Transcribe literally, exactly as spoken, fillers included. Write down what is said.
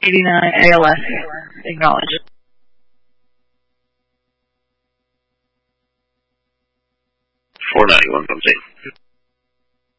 eighty-nine A L S. Acknowledge. four ninety-one comes in.